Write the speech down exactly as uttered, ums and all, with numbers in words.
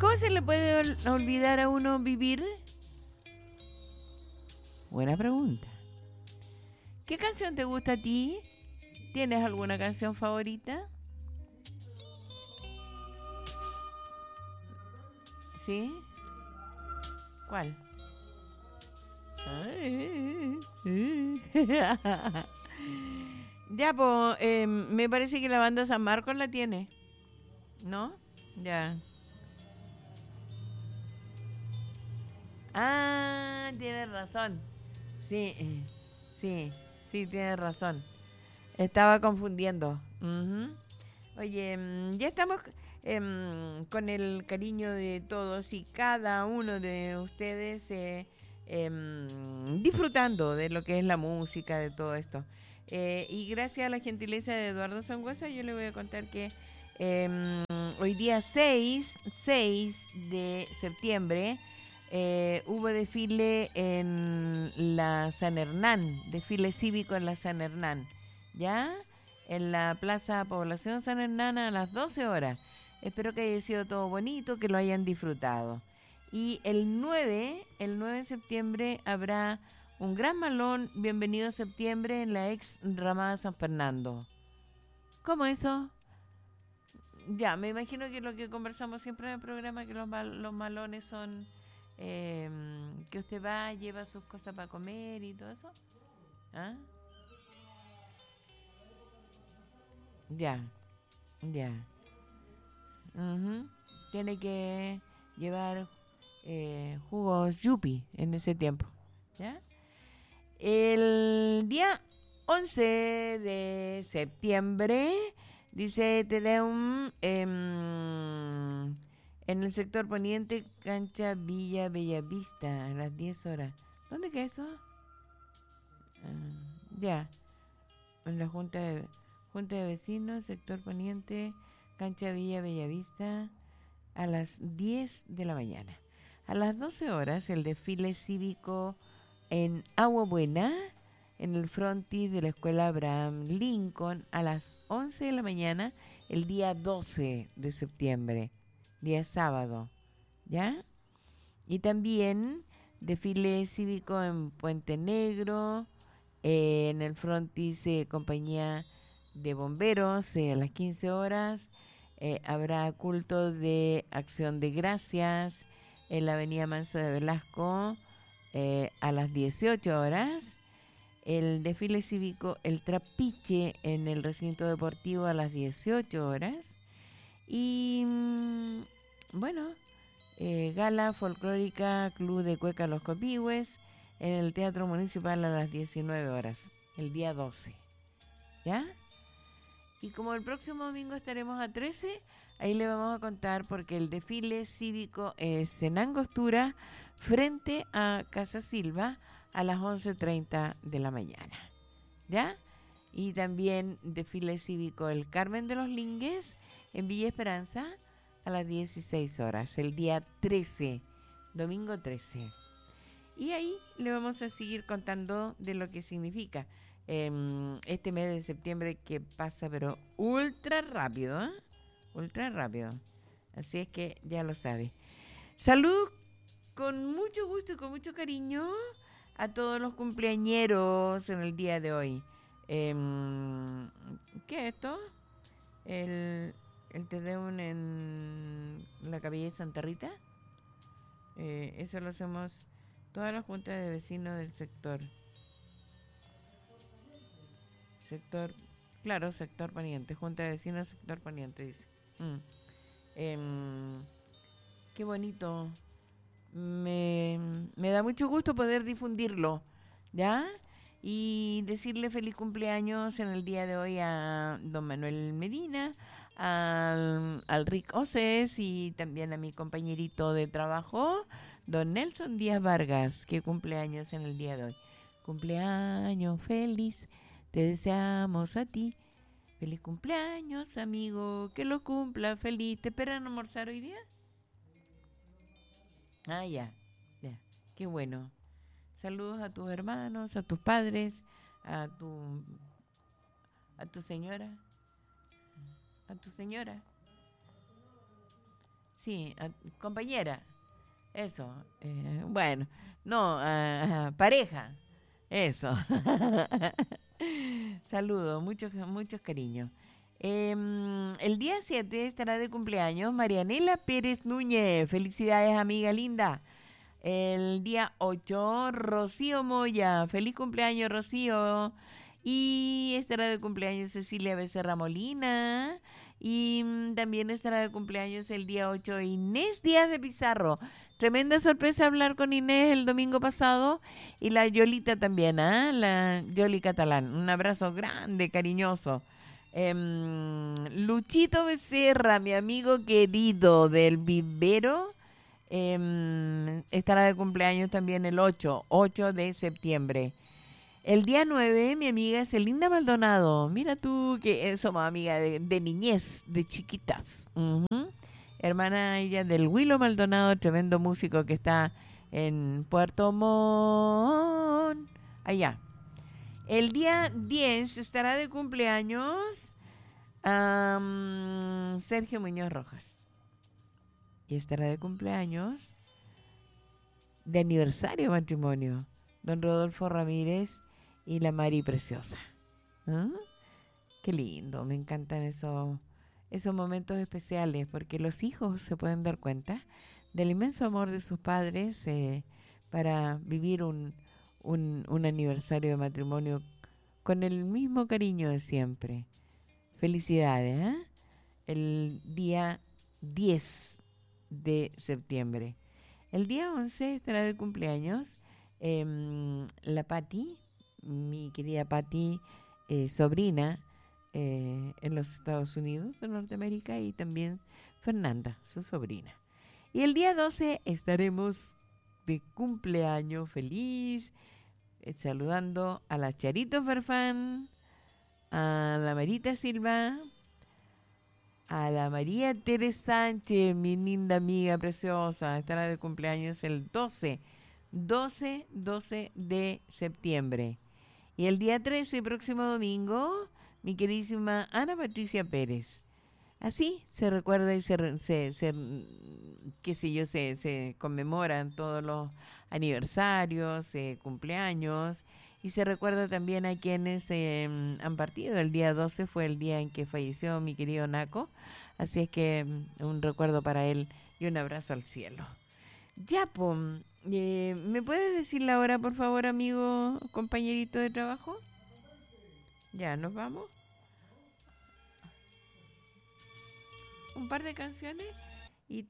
¿Cómo se le puede ol- olvidar a uno vivir? Buena pregunta. ¿Qué canción te gusta a ti? ¿Tienes alguna canción favorita? ¿Sí? ¿Cuál? Ya, pues, eh, me parece que la banda San Marcos la tiene, ¿no? Ya. Ah, tienes razón. Sí, eh, sí, sí, tienes razón. Estaba confundiendo. Ujú. Oye, mm, ya estamos em, con el cariño de todos y cada uno de ustedes eh, em, disfrutando de lo que es la música, de todo esto. Eh, y gracias a la gentileza de Eduardo Sangüesa, yo le voy a contar que em, hoy día seis seis de septiembre eh, hubo desfile en la San Hernán, desfile cívico en la San Hernán, ¿ya? En la Plaza Población San Hernán a las doce horas. Espero que haya sido todo bonito, que lo hayan disfrutado. Y el nueve, el nueve de septiembre habrá un gran malón, bienvenido a septiembre, en la ex Ramada San Fernando. ¿Cómo eso? Ya, me imagino que lo que conversamos siempre en el programa, que los, mal- los malones son eh, que usted va, lleva sus cosas para comer y todo eso. ¿Ah? Ya, ya. Ujú. Tiene que llevar eh, jugos Yupi en ese tiempo. ¿Ya? El día once de septiembre, dice Te Deum, em, en el sector poniente, cancha Villa Bellavista, a las diez horas. ¿Dónde queda eso? Ah, ya, en la Junta de, Junta de Vecinos, sector poniente, cancha Villa Bellavista, a las diez de la mañana. A las doce horas, el desfile cívico en Agua Buena, en el frontis de la Escuela Abraham Lincoln, a las once de la mañana, el día doce de septiembre, día sábado, ¿ya? Y también desfile cívico en Puente Negro, eh, en el frontis eh, Compañía de Bomberos, eh, a las quince horas. Eh, habrá culto de acción de gracias en la avenida Manso de Velasco eh, a las dieciocho horas. El desfile cívico El Trapiche en el recinto deportivo a las dieciocho horas. Y mm, bueno, eh, gala folclórica Club de Cueca Los Copihue en el Teatro Municipal a las diecinueve horas, el día doce. ¿Ya? Y como el próximo domingo estaremos a trece, ahí le vamos a contar porque el desfile cívico es en Angostura frente a Casa Silva a las once treinta de la mañana. ¿Ya? Y también desfile cívico El Carmen de los Lingues en Villa Esperanza a las dieciséis horas, el día trece, domingo trece. Y ahí le vamos a seguir contando de lo que significa em, este mes de septiembre que pasa pero ultra rápido, ¿eh? Ultra rápido. Así es que ya lo sabe. Salud con mucho gusto y con mucho cariño a todos los cumpleañeros en el día de hoy. Em, ¿Qué es esto? El, el Te Deum en la Capilla de Santa Rita. Eh, eso lo hacemos toda la junta de vecinos del sector. Sector, claro, sector poniente. Junta de vecinos, sector poniente, dice. Mm. Em, Qué bonito. Me, me da mucho gusto poder difundirlo, ¿ya? Y decirle feliz cumpleaños en el día de hoy a don Manuel Medina, al, al Rick Oces y también a mi compañerito de trabajo, don Nelson Díaz Vargas, que cumpleaños en el día de hoy. Cumpleaños feliz, te deseamos a ti. Feliz cumpleaños, amigo, que lo cumpla feliz. ¿Te esperan almorzar hoy día? Ah, ya, ya, qué bueno. Saludos a tus hermanos, a tus padres, a tu, a tu señora, a tu señora. Sí, a- compañera, eso. Eh, bueno, no, ah, ah, pareja, eso. Saludos, muchos, muchos cariños. Em, el día siete estará de cumpleaños Marianela Pérez Núñez. Felicidades, amiga linda. El día ocho, Rocío Moya. Feliz cumpleaños, Rocío. Y estará de cumpleaños Cecilia Becerra Molina. Y mm, también estará de cumpleaños el día ocho Inés Díaz de Pizarro. Tremenda sorpresa hablar con Inés el domingo pasado. Y la Yolita también, ¿ah? La Yoli Catalán. Un abrazo grande, cariñoso. Em, Luchito Becerra, mi amigo querido del vivero. Em, estará de cumpleaños también el ocho, ocho de septiembre. El día nueve, mi amiga Celinda Maldonado. Mira tú que eh, somos amigas de, de niñez, de chiquitas. Ujú. Hermana ella del Willo Maldonado, tremendo músico que está en Puerto Montt. Allá. El día diez estará de cumpleaños am, Sergio Muñoz Rojas. Y estará de cumpleaños de aniversario de matrimonio, don Rodolfo Ramírez y la Mari Preciosa. ¿Ah? Qué lindo, me encantan esos, esos momentos especiales, porque los hijos se pueden dar cuenta del inmenso amor de sus padres eh, para vivir un, un, un aniversario de matrimonio con el mismo cariño de siempre. Felicidades, ¿eh? El día diez de septiembre. El día once estará de cumpleaños em, la Patti, mi querida Patti, eh, sobrina eh, en los Estados Unidos de Norteamérica, y también Fernanda, su sobrina. Y el día doce estaremos de cumpleaños feliz, eh, saludando a la Charito Farfán, a la Marita Silva, a la María Teresa Sánchez, mi linda amiga preciosa. Estará de cumpleaños el doce, doce, doce de septiembre. Y el día trece, próximo domingo, mi queridísima Ana Patricia Pérez. Así se recuerda y se, re- se, se, mm, qué sé yo, se, se conmemoran todos los aniversarios, eh, cumpleaños, y se recuerda también a quienes eh, mm, han partido. El día doce fue el día en que falleció mi querido Naco, así es que mm, un recuerdo para él y un abrazo al cielo. Ya, pues, ¿me puedes decir la hora, por favor, amigo, compañerito de trabajo? Ya, nos vamos. Un par de canciones.